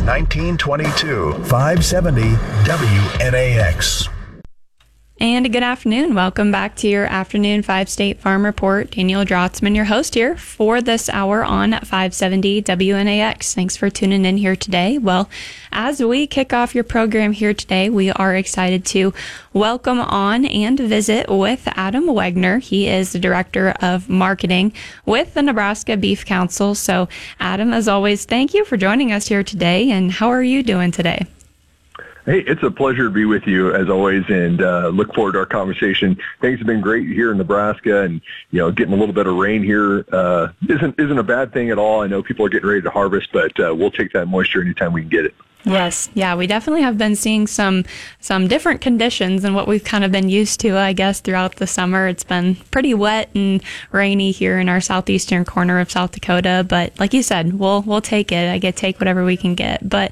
1922, 570 WNAX. And good afternoon. Welcome back to your Afternoon 5 State Farm Report. Daniel Drotzman, your host here for this hour on 570 WNAX. Thanks for tuning in here today. Well, as we kick off your program here today, we are excited to welcome on and visit with Adam Wegner. He is the Director of Marketing with the Nebraska Beef Council. So, Adam, as always, thank you for joining us here today. And how are you doing today? Hey, it's a pleasure to be with you as always, and look forward to our conversation. Things have been great here in Nebraska, and getting a little bit of rain here isn't a bad thing at all. I know people are getting ready to harvest, but we'll take that moisture anytime we can get it. Yes. Yeah, we definitely have been seeing some different conditions than what we've kind of been used to, I guess, throughout the summer. It's been pretty wet and rainy here in our southeastern corner of South Dakota. But like you said, we'll take it. Take whatever we can get. But,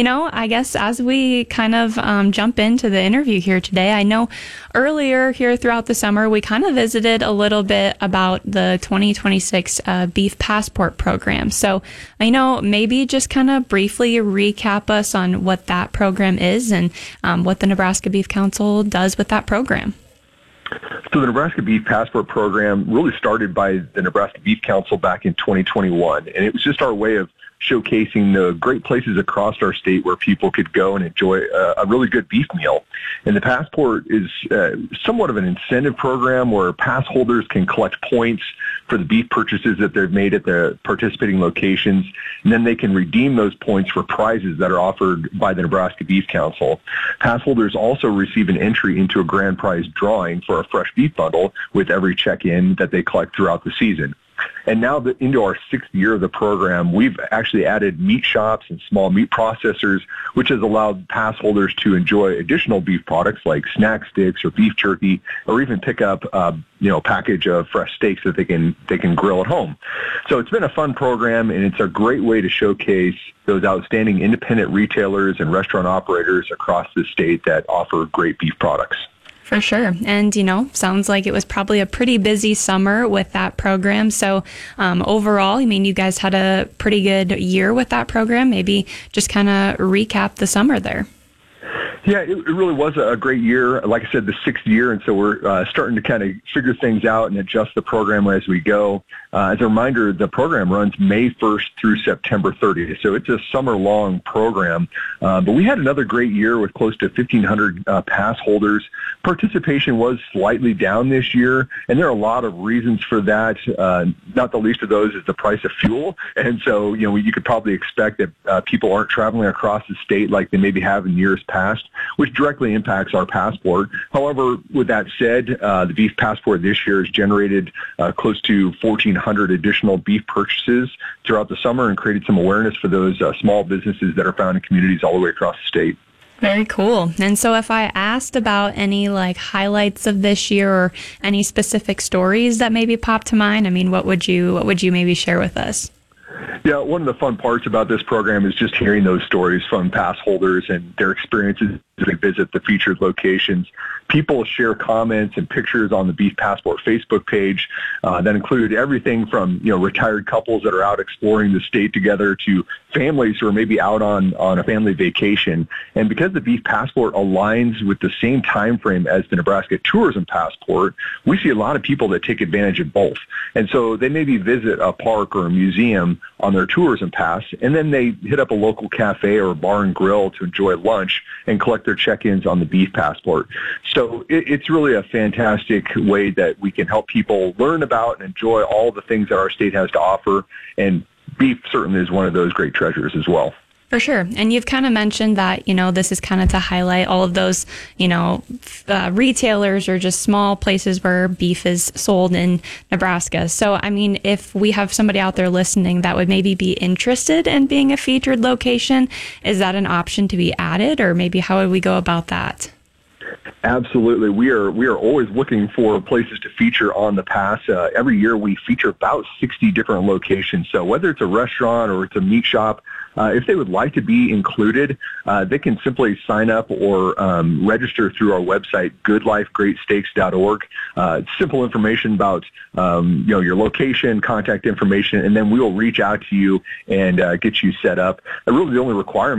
I guess as we kind of jump into the interview here today, I know earlier here throughout the summer, we kind of visited a little bit about the 2026 Beef Passport program. So I know maybe just kind of briefly recap us on what that program is and what the Nebraska Beef Council does with that program. So the Nebraska Beef Passport program really started by the Nebraska Beef Council back in 2021, and it was just our way of showcasing the great places across our state where people could go and enjoy a really good beef meal. And the Passport is somewhat of an incentive program where pass holders can collect points for the beef purchases that they've made at the participating locations, and then they can redeem those points for prizes that are offered by the Nebraska Beef Council. Pass holders also receive an entry into a grand prize drawing for a fresh beef bundle with every check-in that they collect throughout the season. And now into our 6th year of the program, we've actually added meat shops and small meat processors, which has allowed pass holders to enjoy additional beef products like snack sticks or beef jerky, or even pick up a package of fresh steaks that they can grill at home. So it's been a fun program, and it's a great way to showcase those outstanding independent retailers and restaurant operators across the state that offer great beef products. For sure. And, sounds like it was probably a pretty busy summer with that program. So overall, you guys had a pretty good year with that program. Maybe just kind of recap the summer there. Yeah, it really was a great year. Like I said, the 6th year, and so we're starting to kind of figure things out and adjust the program as we go. As a reminder, the program runs May 1st through September 30th, so it's a summer-long program. But we had another great year with close to 1,500 pass holders. Participation was slightly down this year, and there are a lot of reasons for that. Not the least of those is the price of fuel, and so you could probably expect that people aren't traveling across the state like they maybe have in years past, which directly impacts our passport. However, with that said, the Beef Passport this year has generated close to 1,400 additional beef purchases throughout the summer and created some awareness for those small businesses that are found in communities all the way across the state. Very cool. And so if I asked about any highlights of this year or any specific stories that maybe popped to mind, what would you maybe share with us? Yeah, one of the fun parts about this program is just hearing those stories from pass holders and their experiences as they visit the featured locations. People share comments and pictures on the Beef Passport Facebook page that include everything from retired couples that are out exploring the state together to families who are maybe out on a family vacation. And because the Beef Passport aligns with the same time frame as the Nebraska Tourism Passport, we see a lot of people that take advantage of both. And so they maybe visit a park or a museum on their tourism pass, and then they hit up a local cafe or bar and grill to enjoy lunch and collect their check-ins on the Beef Passport. So it's really a fantastic way that we can help people learn about and enjoy all the things that our state has to offer, and beef certainly is one of those great treasures as well. For sure. And you've kind of mentioned that, this is kind of to highlight all of those, retailers or just small places where beef is sold in Nebraska. So, if we have somebody out there listening that would maybe be interested in being a featured location, is that an option to be added, or maybe how would we go about that? Absolutely. We are always looking for places to feature on the pass. Every year we feature about 60 different locations. So whether it's a restaurant or it's a meat shop, if they would like to be included, they can simply sign up or register through our website, goodlifegreatsteaks.org. It's simple information about your location, contact information, and then we will reach out to you and get you set up. Really, the only requirement